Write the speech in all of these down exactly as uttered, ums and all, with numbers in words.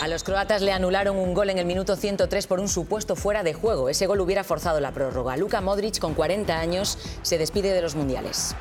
A los croatas le anularon un gol en el minuto ciento tres por un supuesto fuera de juego. Ese gol hubiera forzado la prórroga. Luka Modric, con cuarenta años, se despide de los mundiales.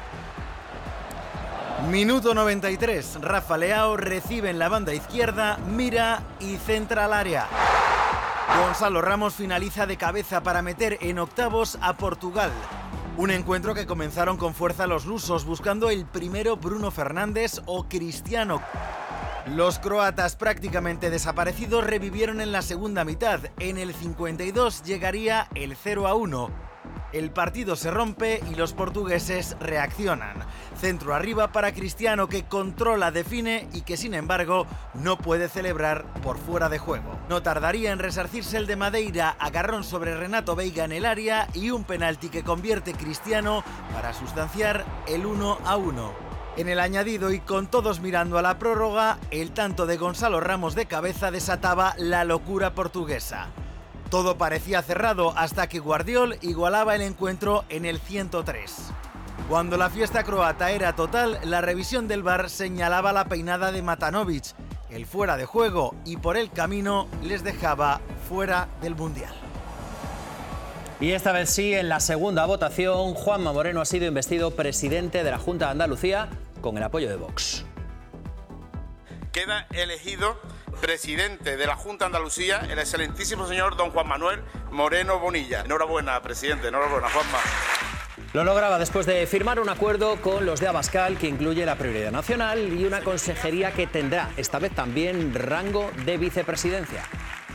Minuto noventa y tres. Rafa Leao recibe en la banda izquierda, mira y centra al área. Gonzalo Ramos finaliza de cabeza para meter en octavos a Portugal. Un encuentro que comenzaron con fuerza los lusos, buscando el primero Bruno Fernández o Cristiano. Los croatas, prácticamente desaparecidos, revivieron en la segunda mitad. En el cincuenta y dos llegaría el cero a uno. El partido se rompe y los portugueses reaccionan. Centro arriba para Cristiano, que controla, define y que sin embargo no puede celebrar por fuera de juego. No tardaría en resarcirse el de Madeira, agarrón sobre Renato Veiga en el área y un penalti que convierte Cristiano para sustanciar el uno a uno. En el añadido y con todos mirando a la prórroga, el tanto de Gonzalo Ramos de cabeza desataba la locura portuguesa. Todo parecía cerrado hasta que Guardiol igualaba el encuentro en el ciento tres. Cuando la fiesta croata era total, la revisión del V A R señalaba la peinada de Matanovic, el fuera de juego, y por el camino les dejaba fuera del Mundial. Y esta vez sí, en la segunda votación, Juanma Moreno ha sido investido presidente de la Junta de Andalucía con el apoyo de Vox. Queda elegido presidente de la Junta de Andalucía el excelentísimo señor don Juan Manuel Moreno Bonilla. Enhorabuena, presidente, enhorabuena, Juanma. Lo lograba después de firmar un acuerdo con los de Abascal que incluye la prioridad nacional y una consejería que tendrá, esta vez también, rango de vicepresidencia.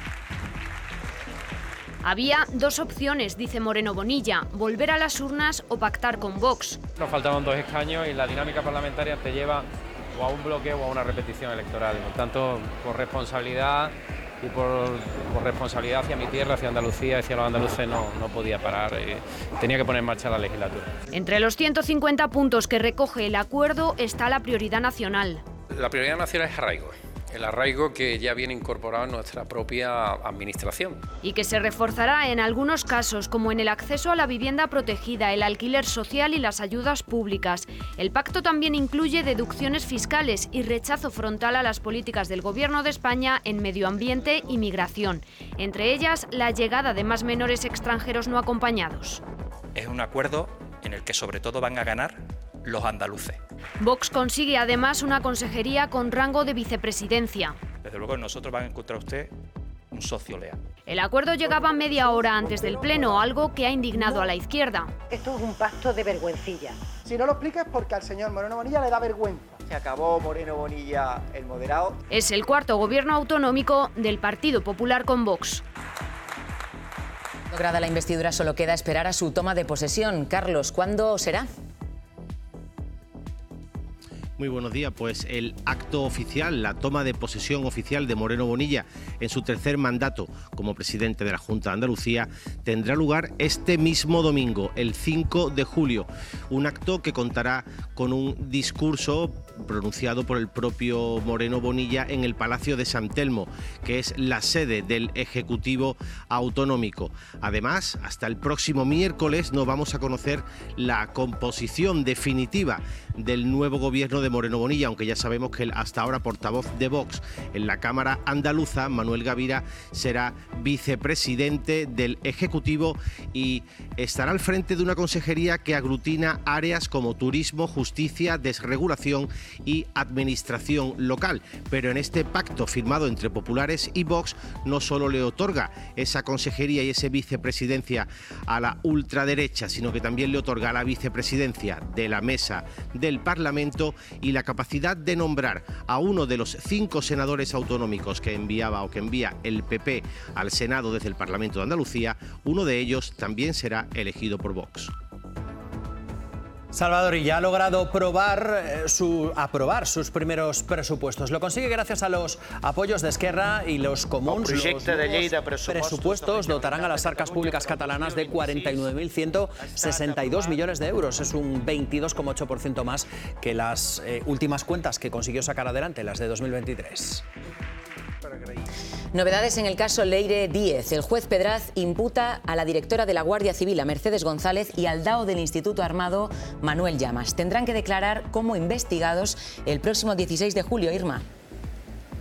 Había dos opciones, dice Moreno Bonilla, volver a las urnas o pactar con Vox. Nos faltaban dos escaños y la dinámica parlamentaria te lleva o a un bloqueo o a una repetición electoral. Por tanto, por responsabilidad y por, por responsabilidad hacia mi tierra, hacia Andalucía, hacia los andaluces, no, no podía parar. Y tenía que poner en marcha la legislatura. Entre los ciento cincuenta puntos que recoge el acuerdo está la prioridad nacional. La prioridad nacional es arraigo. El arraigo que ya viene incorporado en nuestra propia administración. Y que se reforzará en algunos casos, como en el acceso a la vivienda protegida, el alquiler social y las ayudas públicas. El pacto también incluye deducciones fiscales y rechazo frontal a las políticas del Gobierno de España en medio ambiente y migración. Entre ellas, la llegada de más menores extranjeros no acompañados. Es un acuerdo en el que sobre todo van a ganar los andaluces. Vox consigue además una consejería con rango de vicepresidencia. Desde luego nosotros van a encontrar usted un socio leal. El acuerdo llegaba media hora antes del pleno, algo que ha indignado a la izquierda. Esto es un pacto de vergüencilla. Si no lo explicas es porque al señor Moreno Bonilla le da vergüenza. Se acabó Moreno Bonilla el moderado. Es el cuarto gobierno autonómico del Partido Popular con Vox. Lograda la investidura, solo queda esperar a su toma de posesión. Carlos, ¿cuándo será? Muy buenos días. Pues el acto oficial, la toma de posesión oficial de Moreno Bonilla en su tercer mandato como presidente de la Junta de Andalucía tendrá lugar este mismo domingo, el cinco de julio. Un acto que contará con un discurso pronunciado por el propio Moreno Bonilla en el Palacio de San Telmo, que es la sede del Ejecutivo Autonómico. Además, hasta el próximo miércoles no vamos a conocer la composición definitiva del nuevo gobierno de Moreno Bonilla, aunque ya sabemos que el hasta ahora portavoz de Vox en la Cámara Andaluza, Manuel Gavira, será vicepresidente del Ejecutivo y estará al frente de una consejería que aglutina áreas como turismo, justicia, desregulación y administración local. Pero en este pacto firmado entre populares y Vox no solo le otorga esa consejería y esa vicepresidencia a la ultraderecha, sino que también le otorga la vicepresidencia de la mesa del Parlamento y la capacidad de nombrar a uno de los cinco senadores autonómicos que enviaba o que envía el P P al Senado desde el Parlamento de Andalucía. Uno de ellos también será elegido por Vox. Salvador Illa ha logrado probar, eh, su, aprobar sus primeros presupuestos. Lo consigue gracias a los apoyos de Esquerra y los comuns. Los nuevos presupuestos dotarán a las arcas públicas catalanas de cuarenta y nueve mil ciento sesenta y dos millones de euros. Es un veintidós coma ocho por ciento más que las eh, últimas cuentas que consiguió sacar adelante, las de dos mil veintitrés. Novedades en el caso Leire Díez. El juez Pedraz imputa a la directora de la Guardia Civil, a Mercedes González, y al D A O del Instituto Armado, Manuel Llamas. Tendrán que declarar como investigados el próximo dieciséis de julio, Irma.